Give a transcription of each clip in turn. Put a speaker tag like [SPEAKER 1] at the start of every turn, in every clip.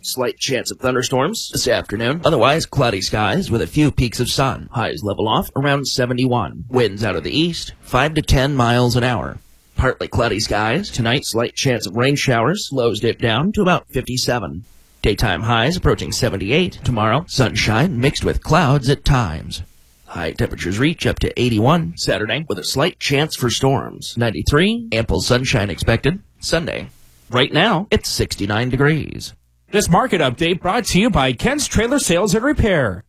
[SPEAKER 1] Slight chance of thunderstorms this afternoon. Otherwise, cloudy skies with a few peaks of sun. Highs level off around 71. Winds out of the east, 5 to 10 miles an hour. Partly cloudy skies. Tonight, slight chance of rain showers. Lows dip down to about 57. Daytime highs approaching 78. Tomorrow, sunshine mixed with clouds at times. High temperatures reach up to 81 Saturday with a slight chance for storms. 93, ample sunshine expected. Sunday. Right now, it's 69 degrees.
[SPEAKER 2] This market update brought to you by Ken's Trailer Sales and Repair.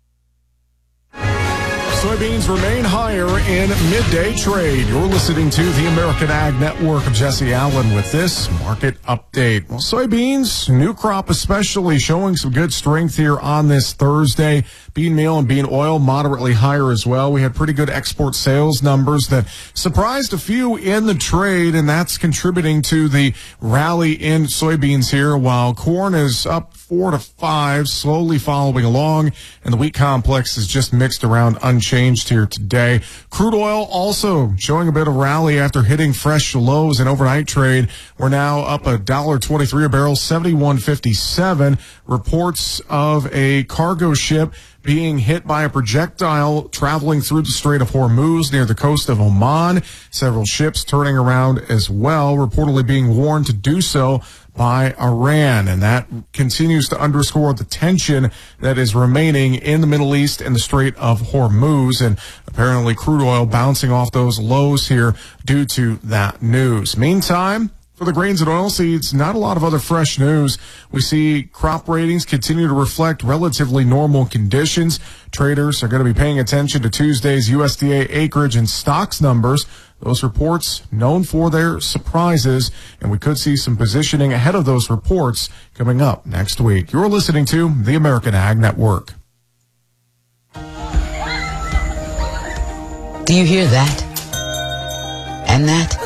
[SPEAKER 3] Soybeans remain higher in midday trade. You're listening to the American Ag Network. I'm Jesse Allen with this market update. Well, soybeans, new crop especially, showing some good strength here on this Thursday. Bean meal and bean oil moderately higher as well. We had pretty good export sales numbers that surprised a few in the trade, and that's contributing to the rally in soybeans here, while corn is up 4 to 5, slowly following along, and the wheat complex is just mixed around unchanged here today. Crude oil also showing a bit of rally after hitting fresh lows in overnight trade. We're now up $1.23 a barrel, 71.57. Reports of a cargo ship being hit by a projectile traveling through the Strait of Hormuz near the coast of Oman. Several ships turning around as well, reportedly being warned to do so by Iran, and that continues to underscore the tension that is remaining in the Middle East and the Strait of Hormuz, and apparently crude oil bouncing off those lows here due to that news. Meantime, for the grains and oilseeds, not a lot of other fresh news. We see crop ratings continue to reflect relatively normal conditions. Traders are going to be paying attention to Tuesday's USDA acreage and stocks numbers. Those reports known for their surprises, and we could see some positioning ahead of those reports coming up next week. You're listening to the American Ag Network.
[SPEAKER 4] Do you hear that? And that?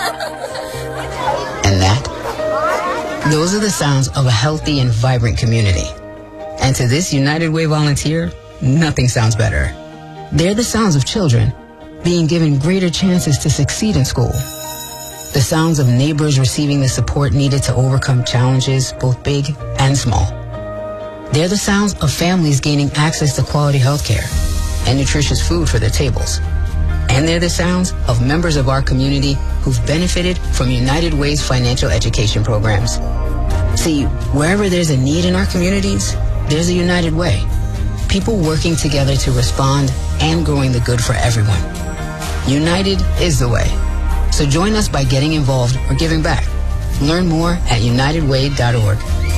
[SPEAKER 4] And that? Those are the sounds of a healthy and vibrant community. And to this United Way volunteer, nothing sounds better. They're the sounds of children being given greater chances to succeed in school. The sounds of neighbors receiving the support needed to overcome challenges, both big and small. They're the sounds of families gaining access to quality health care and nutritious food for their tables. And they're the sounds of members of our community who've benefited from United Way's financial education programs. See, wherever there's a need in our communities, there's a United Way. People working together to respond and growing the good for everyone. United is the way. So join us by getting involved or giving back. Learn more at unitedway.org.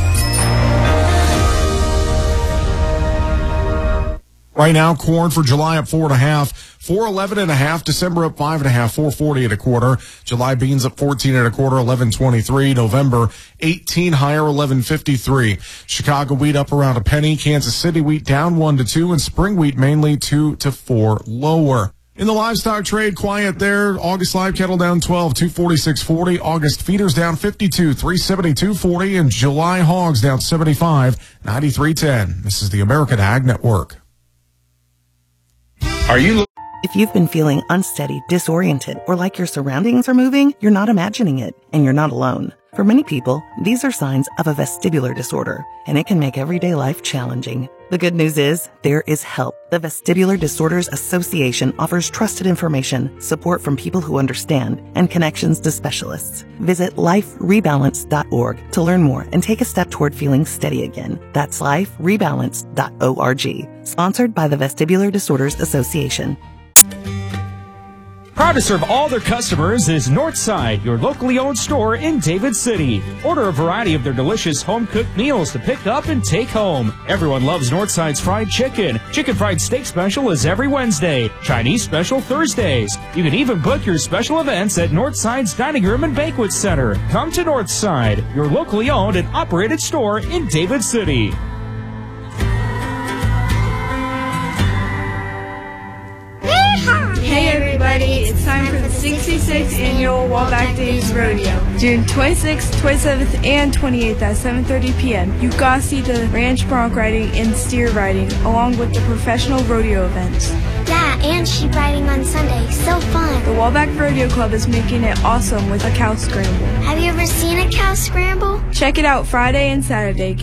[SPEAKER 3] Right now, corn for July up 4.5, 411.5. December up 5.5, 440 a quarter. July beans up 14 a quarter, 1123. November 18 higher, 1153. Chicago wheat up around a penny. Kansas City wheat down 1 to 2, and spring wheat mainly 2 to 4 lower. In the livestock trade, quiet there. August live cattle down 12, 246.40. August feeders down 52, 372.40, and July hogs down 75, 93.10. This is the American Ag Network.
[SPEAKER 5] If you've been feeling unsteady, disoriented, or like your surroundings are moving, you're not imagining it, and you're not alone. For many people, these are signs of a vestibular disorder, and it can make everyday life challenging. The good news is, there is help. The Vestibular Disorders Association offers trusted information, support from people who understand, and connections to specialists. Visit liferebalance.org to learn more and take a step toward feeling steady again. That's liferebalance.org. Sponsored by the Vestibular Disorders Association.
[SPEAKER 2] Proud to serve all their customers is Northside, your locally owned store in David City. Order a variety of their delicious home-cooked meals to pick up and take home. Everyone loves Northside's fried chicken. Chicken fried steak special is every Wednesday. Chinese special Thursdays. You can even book your special events at Northside's Dining Room and Banquet Center. Come to Northside, your locally owned and operated store in David City.
[SPEAKER 6] Hey everybody, it's time for the 66th Annual Wallback Days Rodeo. June 26th, 27th, and 28th at 7:30 p.m. You gotta see the ranch bronc riding and steer riding, along with the professional rodeo events.
[SPEAKER 7] Yeah, and sheep riding on Sunday. So fun.
[SPEAKER 6] The Wallback Rodeo Club is making it awesome with a cow scramble.
[SPEAKER 7] Have you ever seen a cow scramble?
[SPEAKER 6] Check it out Friday and Saturday.